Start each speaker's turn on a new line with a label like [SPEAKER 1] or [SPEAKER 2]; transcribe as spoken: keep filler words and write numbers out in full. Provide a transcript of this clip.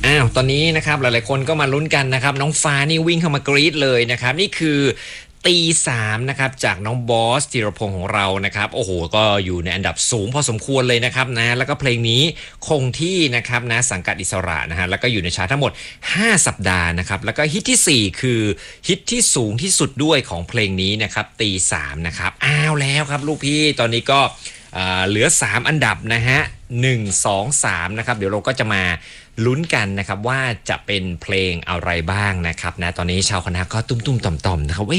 [SPEAKER 1] อ้าวตอนนี้นะครับหลายๆคนก็มาลุ้นกันนะครับน้องฟ้านี่วิ่งเข้ามากรี๊ดเลยนะครับนี่คือตีสามนะครับจากน้องบอสธีรพงศ์ของเรานะครับโอ้โหก็อยู่ในอันดับสูงพอสมควรเลยนะครับนะแล้วก็เพลงนี้คงที่นะครับนะสังกัดอิสระนะฮะแล้วก็อยู่ในชาร์ตทั้งหมดห้าสัปดาห์นะครับแล้วก็ฮิตที่สี่คือฮิตที่สูงที่สุดด้วยของเพลงนี้นะครับตีสามนะครับอ้าวแล้วครับลูกพี่ตอนนี้ก็เหลือสามอันดับนะฮะหนึ่ง สอง สามนะครับเดี๋ยวเราก็จะมาลุ้นกันนะครับว่าจะเป็นเพลงอะไรบ้างนะครับนะตอนนี้ชาวคณะก็ตุ้มๆต่อมๆนะครับ